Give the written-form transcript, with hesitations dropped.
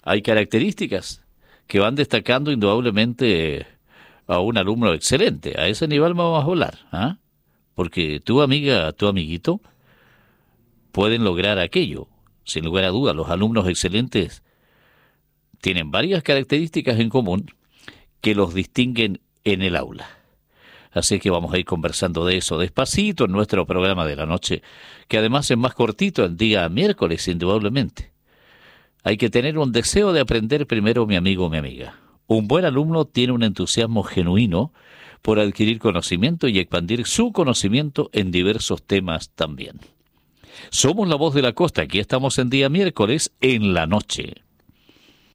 hay características que van destacando indudablemente a un alumno excelente. A ese nivel vamos a hablar, ¿ah? Porque tu amiga, tu amiguito, pueden lograr aquello. Sin lugar a dudas, los alumnos excelentes tienen varias características en común que los distinguen en el aula. Así que vamos a ir conversando de eso despacito en nuestro programa de la noche, que además es más cortito el día miércoles, indudablemente. Hay que tener un deseo de aprender primero, mi amigo o mi amiga. Un buen alumno tiene un entusiasmo genuino por adquirir conocimiento y expandir su conocimiento en diversos temas también. Somos la voz de la costa, aquí estamos en día miércoles en la noche.